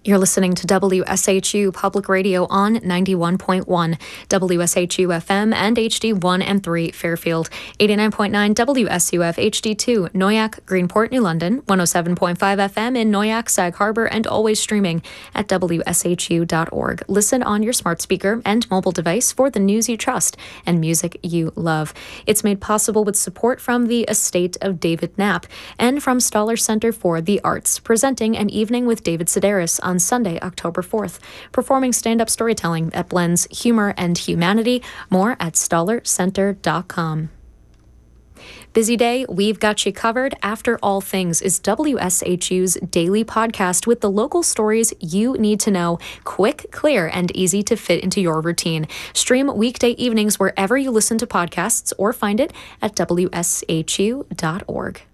You're listening to WSHU Public Radio on 91.1, WSHU FM and HD1 and 3 Fairfield, 89.9 WSUF HD2 Noyak, Greenport, New London, 107.5 FM in Noyak, Sag Harbor, and always streaming at WSHU.org. Listen on your smart speaker and mobile device for the news you trust and music you love. It's made possible with support from the estate of David Knapp and from Stoller Center for the Arts, presenting An Evening with David Sedaris on Sunday, October 4th, performing stand-up storytelling that blends humor and humanity. More at StollerCenter.com. Busy day, we've got you covered. After All Things is WSHU's daily podcast with the local stories you need to know, quick, clear, and easy to fit into your routine. Stream weekday evenings wherever you listen to podcasts or find it at WSHU.org.